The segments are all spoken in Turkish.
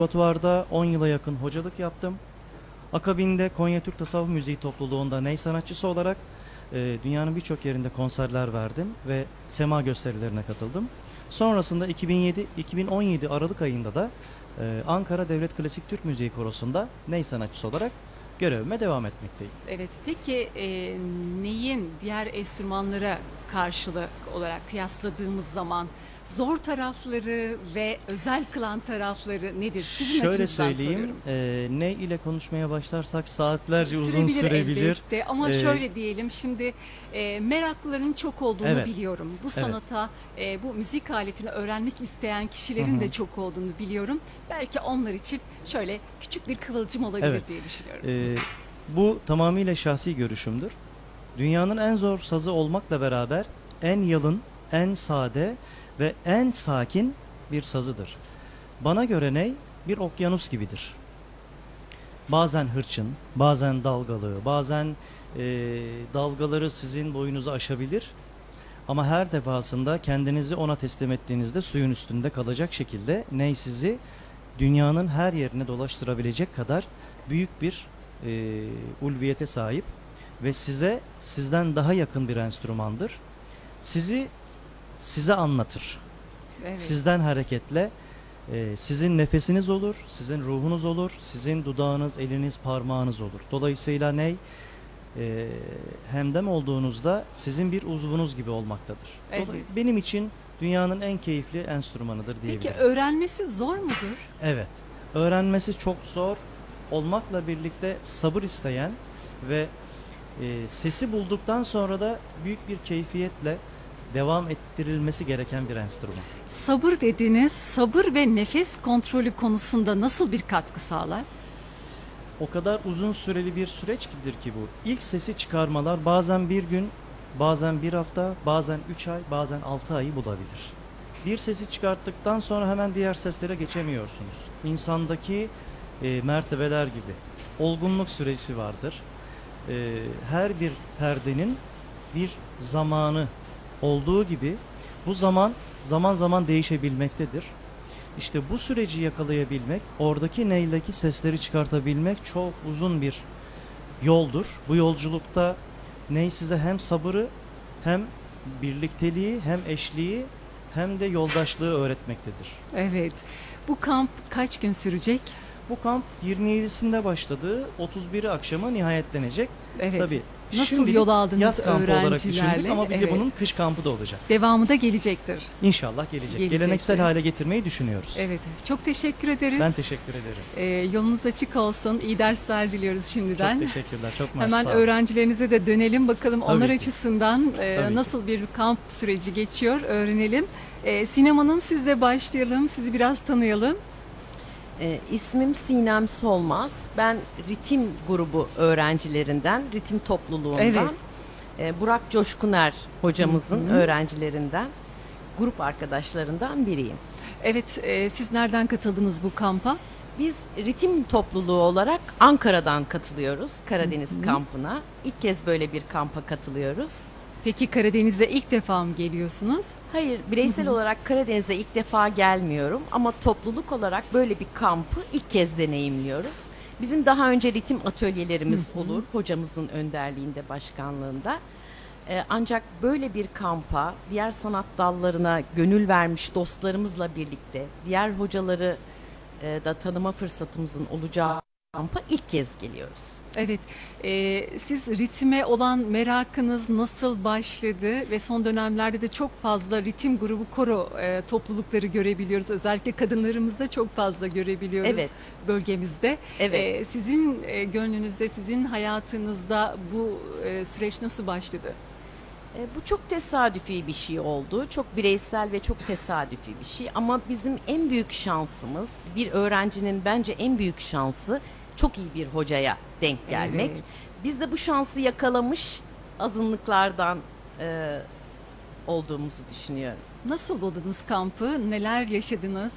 Konservatuvarda 10 yıla yakın hocalık yaptım. Akabinde Konya Türk Tasavvuf Müziği Topluluğu'nda ney sanatçısı olarak dünyanın birçok yerinde konserler verdim ve sema gösterilerine katıldım. Sonrasında 2017 Aralık ayında da Ankara Devlet Klasik Türk Müziği Korosu'nda ney sanatçısı olarak görevime devam etmekteyim. Evet, peki neyin diğer enstrümanlara karşılık olarak kıyasladığımız zaman zor tarafları ve özel kılan tarafları nedir? Sizin Şöyle açınızdan söyleyeyim, soruyorum. ney ile konuşmaya başlarsak saatlerce uzun Sürebilir sürebilir. elbette ama E, şöyle diyelim şimdi meraklıların çok olduğunu Evet. biliyorum. Bu Evet. sanata, bu müzik aletini öğrenmek isteyen Hı kişilerin hı. de çok olduğunu biliyorum. Belki onlar için şöyle küçük bir kıvılcım olabilir Evet. diye düşünüyorum. Bu tamamıyla şahsi görüşümdür. Dünyanın en zor sazı olmakla beraber en yalın, en sade ve en sakin bir sazıdır. Bana göre ney bir okyanus gibidir. Bazen hırçın, bazen dalgalı, bazen dalgaları sizin boyunuzu aşabilir. Ama her defasında kendinizi ona teslim ettiğinizde suyun üstünde kalacak şekilde ney sizi dünyanın her yerine dolaştırabilecek kadar büyük bir ulviyete sahip ve sizden daha yakın bir enstrümandır. Size anlatır. Evet. Sizden hareketle sizin nefesiniz olur, sizin ruhunuz olur, sizin dudağınız, eliniz, parmağınız olur. Dolayısıyla ney hemdem olduğunuzda sizin bir uzvunuz gibi olmaktadır. Evet. Benim için dünyanın en keyifli enstrümanıdır diyebilirim. Peki öğrenmesi zor mudur? Evet. Öğrenmesi çok zor olmakla birlikte sabır isteyen ve sesi bulduktan sonra da büyük bir keyfiyetle devam ettirilmesi gereken bir enstrüman. Sabır dediniz. Sabır ve nefes kontrolü konusunda nasıl bir katkı sağlar? O kadar uzun süreli bir süreçtir ki bu. İlk sesi çıkarmalar bazen bir gün, bazen bir hafta, bazen 3 ay, bazen 6 ayı bulabilir. Bir sesi çıkarttıktan sonra hemen diğer seslere geçemiyorsunuz. İnsandaki mertebeler gibi olgunluk süresi vardır. Her bir perdenin bir zamanı olduğu gibi bu zaman zaman değişebilmektedir. İşte bu süreci yakalayabilmek, oradaki neydeki sesleri çıkartabilmek çok uzun bir yoldur. Bu yolculukta ney size hem sabırı, hem birlikteliği, hem eşliği, hem de yoldaşlığı öğretmektedir. Evet. Bu kamp kaç gün sürecek? Bu kamp 27'sinde başladı, 31'i akşama nihayetlenecek. Evet. Tabii Nasıl şimdilik yol aldınız yaz kampı olarak düşündük öğrencilerle? ama bir de Evet. bunun kış kampı da olacak. Devamı da gelecektir. İnşallah gelecek. Gelecektir. Geleneksel hale getirmeyi düşünüyoruz. Evet. Çok teşekkür ederiz. Ben teşekkür ederim. Yolunuz açık olsun. İyi dersler diliyoruz şimdiden. Çok teşekkürler. Çok mersi. Hemen Sağ olun. öğrencilerinize de dönelim bakalım Tabii onlar ki. açısından Tabii ki. nasıl bir kamp süreci geçiyor öğrenelim. Sinem Hanım sizle başlayalım. Sizi biraz tanıyalım. İsmim Sinem Solmaz. Ben ritim grubu öğrencilerinden, ritim topluluğundan, Burak Coşkuner hocamızın öğrencilerinden, grup arkadaşlarından biriyim. Evet, siz nereden katıldınız bu kampa? Biz ritim topluluğu olarak Ankara'dan katılıyoruz Karadeniz kampına. İlk kez böyle bir kampa katılıyoruz. Peki Karadeniz'e ilk defa mı geliyorsunuz? Hayır, bireysel olarak Karadeniz'e ilk defa gelmiyorum ama topluluk olarak böyle bir kampı ilk kez deneyimliyoruz. Bizim daha önce ritim atölyelerimiz olur, hocamızın önderliğinde, başkanlığında. Ancak böyle bir kampa, diğer sanat dallarına gönül vermiş dostlarımızla birlikte, diğer hocaları da tanıma fırsatımızın olacağı kampa ilk kez geliyoruz. Evet, siz ritme olan merakınız nasıl başladı ve son dönemlerde de çok fazla ritim grubu koro toplulukları görebiliyoruz. Özellikle kadınlarımızda çok fazla görebiliyoruz Evet. bölgemizde. Evet. Sizin gönlünüzde, sizin hayatınızda bu süreç nasıl başladı? Bu çok tesadüfi bir şey oldu. Çok bireysel ve çok tesadüfi bir şey. Ama bizim en büyük şansımız, bir öğrencinin bence en büyük şansı çok iyi bir hocaya denk gelmek. Evet. Biz de bu şansı yakalamış azınlıklardan olduğumuzu düşünüyorum. Nasıl buldunuz kampı? Neler yaşadınız?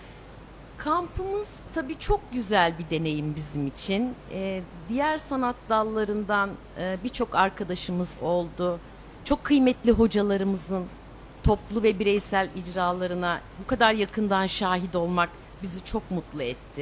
Kampımız tabii çok güzel bir deneyim bizim için. Diğer sanat dallarından birçok arkadaşımız oldu. Çok kıymetli hocalarımızın toplu ve bireysel icralarına bu kadar yakından şahit olmak bizi çok mutlu etti.